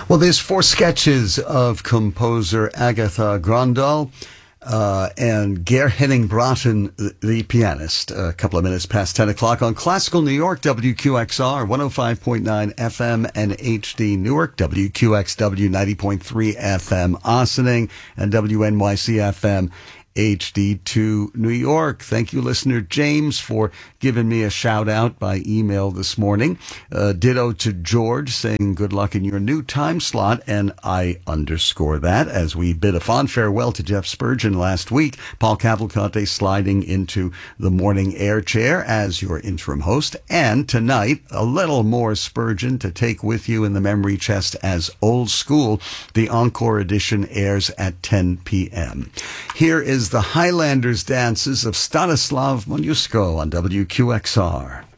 Well, there's four sketches of composer Agatha Grandal and Ger Henning Broughton, the pianist, a couple of minutes past 10 o'clock on Classical New York, WQXR, 105.9 FM and HD Newark, WQXW 90.3 FM Ossining, and WNYC FM HD2 New York. Thank you, listener James, for giving me a shout out by email this morning. Ditto to George saying good luck in your new time slot, and I underscore that as we bid a fond farewell to Jeff Spurgeon last week. Paul Cavalcante sliding into the morning air chair as your interim host, and tonight a little more Spurgeon to take with you in the memory chest as old school. The encore edition airs at 10 p.m. Here is the Highlanders dances of Stanislav Moniuszko on WQXR.